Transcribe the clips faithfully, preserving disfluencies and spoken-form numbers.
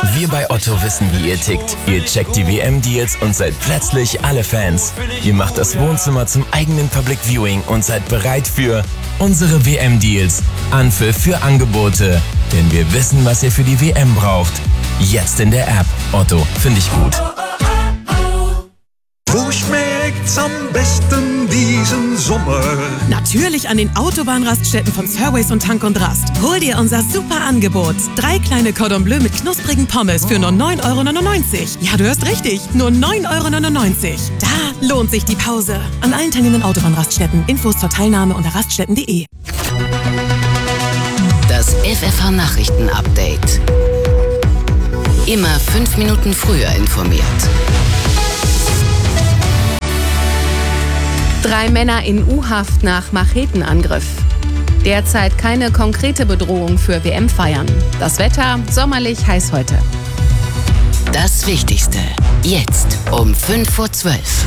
Wir bei Otto wissen, wie ihr tickt. Ihr checkt die W M-Deals und seid plötzlich alle Fans. Ihr macht das Wohnzimmer zum eigenen Public Viewing und seid bereit für unsere W M-Deals. Anpfiff für Angebote. Denn wir wissen, was ihr für die W M braucht. Jetzt in der App. Otto, finde ich gut. Wo schmeckt's am besten diesen Sommer? Natürlich an den Autobahnraststätten von Surways und Tank und Rast. Hol dir unser super Angebot. Drei kleine Cordon Bleu mit knusprigen Pommes für nur neun Euro neunundneunzig. Ja, du hörst richtig, nur neun Euro neunundneunzig. Da lohnt sich die Pause. An allen teilnehmenden Autobahnraststätten. Infos zur Teilnahme unter raststätten punkt de. Das F F H-Nachrichten-Update. Immer fünf Minuten früher informiert. Drei Männer in U-Haft nach Machetenangriff. Derzeit keine konkrete Bedrohung für W M-Feiern. Das Wetter sommerlich heiß heute. Das Wichtigste jetzt um fünf vor zwölf.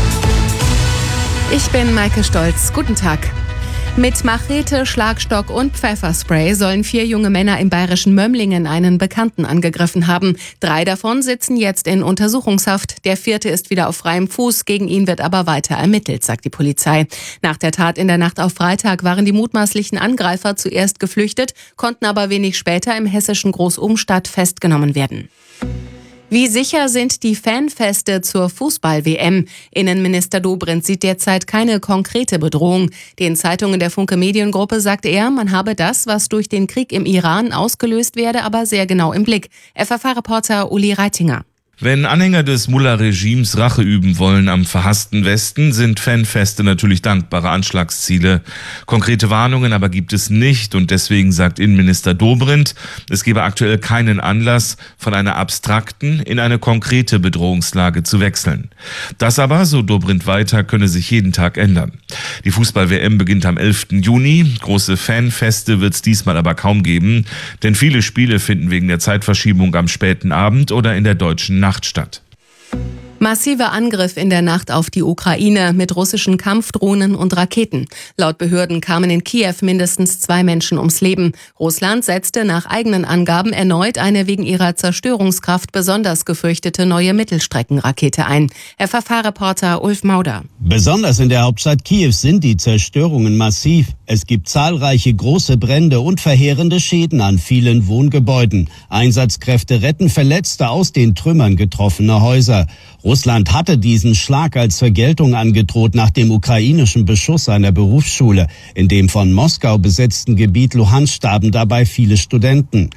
Ich bin Maike Stolz. Guten Tag. Mit Machete, Schlagstock und Pfefferspray sollen vier junge Männer im bayerischen Mömlingen einen Bekannten angegriffen haben. Drei davon sitzen jetzt in Untersuchungshaft. Der vierte ist wieder auf freiem Fuß. Gegen ihn wird aber weiter ermittelt, sagt die Polizei. Nach der Tat in der Nacht auf Freitag waren die mutmaßlichen Angreifer zuerst geflüchtet, konnten aber wenig später im hessischen Großumstadt festgenommen werden. Wie sicher sind die Fanfeste zur Fußball-W M? Innenminister Dobrindt sieht derzeit keine konkrete Bedrohung. Den Zeitungen der Funke Mediengruppe sagt er, man habe das, was durch den Krieg im Iran ausgelöst werde, aber sehr genau im Blick. F F H-Reporter Uli Reitinger. Wenn Anhänger des Mullah-Regimes Rache üben wollen am verhassten Westen, sind Fanfeste natürlich dankbare Anschlagsziele. Konkrete Warnungen aber gibt es nicht und deswegen sagt Innenminister Dobrindt, es gebe aktuell keinen Anlass, von einer abstrakten in eine konkrete Bedrohungslage zu wechseln. Das aber, so Dobrindt weiter, könne sich jeden Tag ändern. Die Fußball-W M beginnt am elften Juni. Große Fanfeste wird es diesmal aber kaum geben, denn viele Spiele finden wegen der Zeitverschiebung am späten Abend oder in der deutschen Nacht statt. Massiver Angriff in der Nacht auf die Ukraine mit russischen Kampfdrohnen und Raketen. Laut Behörden kamen in Kiew mindestens zwei Menschen ums Leben. Russland setzte nach eigenen Angaben erneut eine wegen ihrer Zerstörungskraft besonders gefürchtete neue Mittelstreckenrakete ein. F F H-Reporter Ulf Mauder. Besonders in der Hauptstadt Kiew sind die Zerstörungen massiv. Es gibt zahlreiche große Brände und verheerende Schäden an vielen Wohngebäuden. Einsatzkräfte retten Verletzte aus den Trümmern getroffener Häuser. Russland hatte diesen Schlag als Vergeltung angedroht nach dem ukrainischen Beschuss einer Berufsschule. In dem von Moskau besetzten Gebiet Luhansk starben dabei viele Studenten.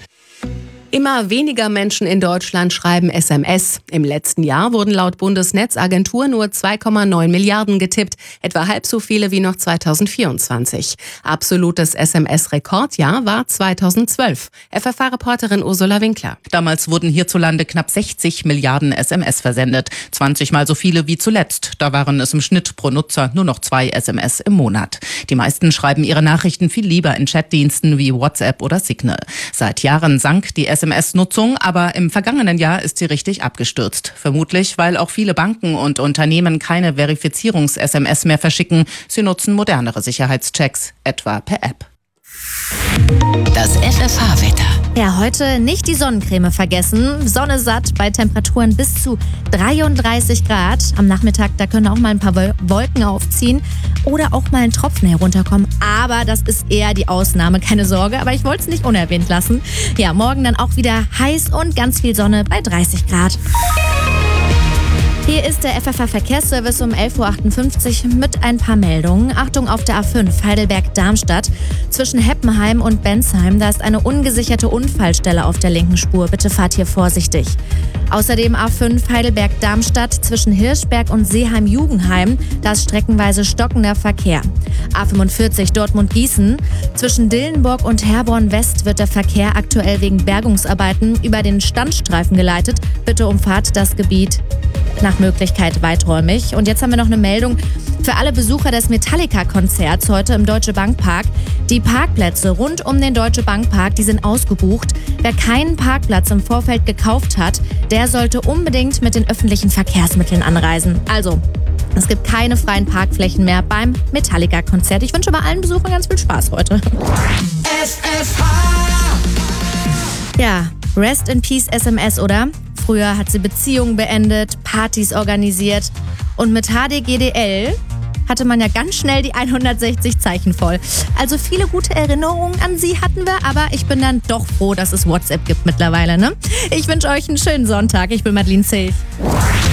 Immer weniger Menschen in Deutschland schreiben S M S. Im letzten Jahr wurden laut Bundesnetzagentur nur zwei Komma neun Milliarden getippt, etwa halb so viele wie noch zweitausendvierundzwanzig. Absolutes S M S-Rekordjahr war zweitausendzwölf. F F H-Reporterin Ursula Winkler. Damals wurden hierzulande knapp sechzig Milliarden S M S versendet. zwanzig Mal so viele wie zuletzt. Da waren es im Schnitt pro Nutzer nur noch zwei S M S im Monat. Die meisten schreiben ihre Nachrichten viel lieber in Chatdiensten wie WhatsApp oder Signal. Seit Jahren sank die S M S-Nutzung, aber im vergangenen Jahr ist sie richtig abgestürzt. Vermutlich, weil auch viele Banken und Unternehmen keine Verifizierungs-S M S mehr verschicken. Sie nutzen modernere Sicherheitschecks, etwa per App. Das F F H-Wetter. Ja, heute nicht die Sonnencreme vergessen. Sonne satt bei Temperaturen bis zu dreiunddreißig Grad. Am Nachmittag, da können auch mal ein paar Wolken aufziehen oder auch mal ein Tropfen herunterkommen. Aber das ist eher die Ausnahme, keine Sorge. Aber ich wollte es nicht unerwähnt lassen. Ja, morgen dann auch wieder heiß und ganz viel Sonne bei dreißig Grad. Hier ist der F F H-Verkehrsservice um elf Uhr achtundfünfzig mit ein paar Meldungen. Achtung auf der A fünf Heidelberg-Darmstadt. Zwischen Heppenheim und Bensheim, da ist eine ungesicherte Unfallstelle auf der linken Spur. Bitte fahrt hier vorsichtig. Außerdem A fünf Heidelberg-Darmstadt zwischen Hirschberg und Seeheim-Jugendheim. Da ist streckenweise stockender Verkehr. A fünfundvierzig Dortmund-Gießen. Zwischen Dillenburg und Herborn-West wird der Verkehr aktuell wegen Bergungsarbeiten über den Standstreifen geleitet. Bitte umfahrt das Gebiet nach Möglichkeit weiträumig. Und jetzt haben wir noch eine Meldung für alle Besucher des Metallica-Konzerts heute im Deutsche Bank Park. Die Parkplätze rund um den Deutsche Bank Park, die sind ausgebucht. Wer keinen Parkplatz im Vorfeld gekauft hat, der sollte unbedingt mit den öffentlichen Verkehrsmitteln anreisen. Also, es gibt keine freien Parkflächen mehr beim Metallica-Konzert. Ich wünsche bei allen Besuchern ganz viel Spaß heute. F F H. Ja, Rest in Peace S M S, oder? Früher hat sie Beziehungen beendet, Partys organisiert und mit H D G D L hatte man ja ganz schnell die hundertsechzig Zeichen voll. Also viele gute Erinnerungen an sie hatten wir, aber ich bin dann doch froh, dass es WhatsApp gibt mittlerweile, ne? Ich wünsche euch einen schönen Sonntag. Ich bin Madeleine Zilch.